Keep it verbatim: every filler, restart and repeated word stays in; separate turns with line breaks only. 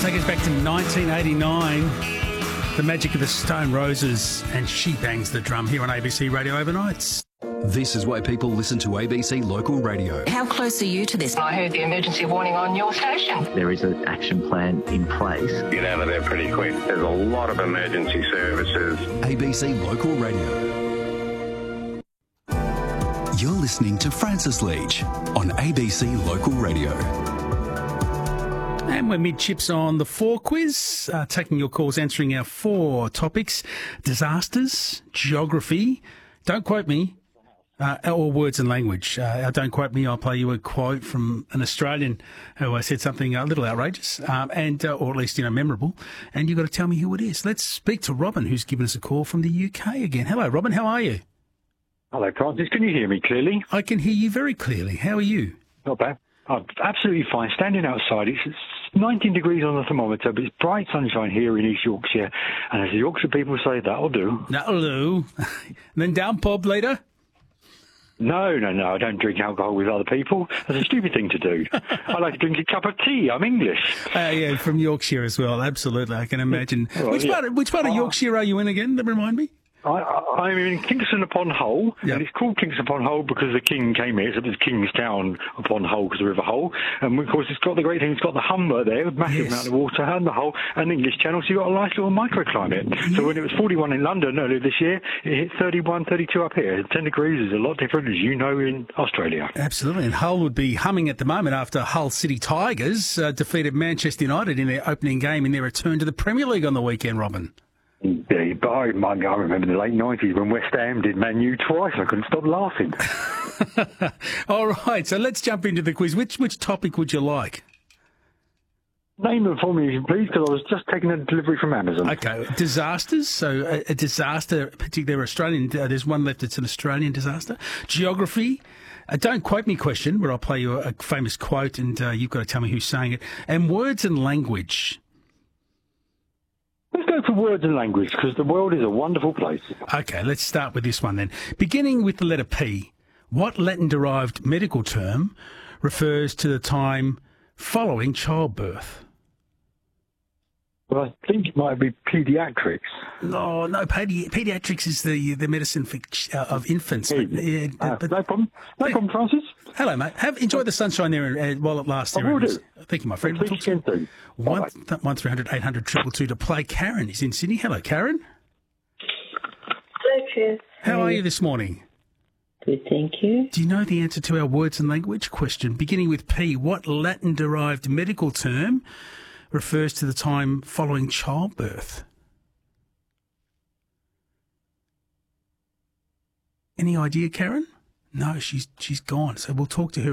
Take us back to nineteen eighty-nine. The magic of the Stone Roses and She Bangs the Drum here on A B C Radio Overnights.
This is why people listen to A B C Local Radio.
How close are you to this?
I heard the emergency warning on your station.
There is an action plan in place.
Get out of there pretty quick. There's a lot of emergency services.
A B C Local Radio. You're listening to Francis Leach on A B C Local Radio.
And we're mid-chips on the four quiz, uh, taking your calls, answering our four topics: disasters, geography, don't quote me, uh, or words and language. Uh, don't quote me, I'll play you a quote from an Australian who said something a little outrageous, um, and uh, or at least, you know, memorable, and you've got to tell me who it is. Let's speak to Robin, who's given us a call from the U K again. Hello, Robin, how are you?
Hello, Francis. Can you hear me clearly?
I can hear you very clearly. How are you?
Not bad. I'm absolutely fine. Standing outside, it's it's nineteen degrees on the thermometer, but it's bright sunshine here in East Yorkshire. And as the Yorkshire people say, that'll do.
That'll do. And then down pub later?
No, no, no. I don't drink alcohol with other people. That's a stupid thing to do. I like to drink a cup of tea. I'm English.
Uh, yeah, from Yorkshire as well. Absolutely. I can imagine.
Well,
which,
yeah.
part of, which part of Yorkshire are you in again? Remind me.
I, I, I'm in Kingston upon Hull,
Yep.
and it's called Kingston upon Hull because the king came here. So it was Kingstown upon Hull because of the River Hull. And of course, it's got the great thing, it's got the Humber there, with massive
Yes.
amount of water, and the Hull, and the English Channel, so you've got a nice little microclimate. So when it was forty-one in London earlier this year, it hit thirty-one, thirty-two up here. ten degrees is a lot different, as you know, in Australia.
Absolutely. And Hull would be humming at the moment after Hull City Tigers uh, defeated Manchester United in their opening game in their return to the Premier League on the weekend, Robin.
Yeah, but I, I remember the late nineties when West Ham did Man U twice. I couldn't stop laughing.
All right, so let's jump into the quiz. Which which topic would you like?
Name them for me, please, because I was just taking a delivery from Amazon.
Okay, disasters. So a, a disaster, particularly Australian. Uh, there's one left that's an Australian disaster. Geography. A don't quote me question, where I'll play you a, a famous quote, and uh, you've got to tell me who's saying it. And words and language.
Let's go for words and language, because the world is a wonderful place.
Okay, let's start with this one then. Beginning with the letter P, what Latin-derived medical term refers to the time following childbirth?
Well, I think it might be paediatrics.
No, no, pedi- paediatrics is the the medicine for, uh, of infants. But, yeah,
Ah,
but,
no problem. No problem, Francis.
hello, mate. Have enjoy the sunshine there uh, while it lasts.
I
there.
will do.
Thank you, my friend.
Speak
We'll talk to you.
again soon.
One,
Bye-bye.
th- one three hundred eight hundred two two two to play. Karen is in Sydney. Hello, Karen.
Hello, Chris.
How are you this morning?
Good, thank you.
Do you know the answer to our words and language question? Beginning with P, what Latin-derived medical term refers to the time following childbirth? Any idea, Karen? No, she's she's gone. So we'll talk to her